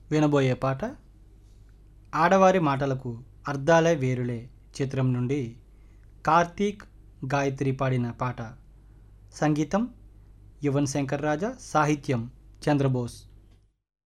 వినబోయే పాట ఆడవారి మాటలకు అర్థాలే వేరులే చిత్రం నుండి కార్తీక్ గాయత్రి పాడిన పాట. సంగీతం యువన్ శంకర్ రాజా, సాహిత్యం చంద్రబోస్.